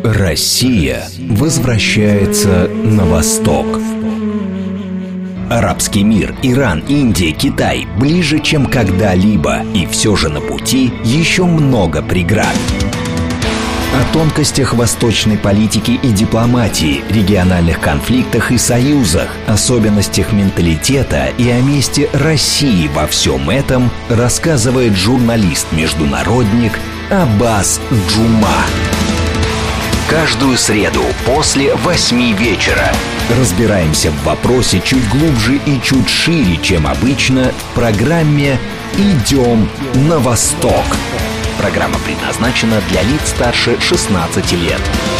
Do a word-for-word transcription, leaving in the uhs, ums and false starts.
Россия возвращается на восток. Арабский мир, Иран, Индия, Китай ближе, чем когда-либо, и все же на пути еще много преград. О тонкостях восточной политики и дипломатии, региональных конфликтах и союзах, особенностях менталитета и о месте России во всем этом рассказывает журналист-международник Аббас Джума. Каждую среду после восьми вечера разбираемся в вопросе чуть глубже и чуть шире, чем обычно, в программе «Идем на восток». Программа предназначена для лиц старше шестнадцати лет.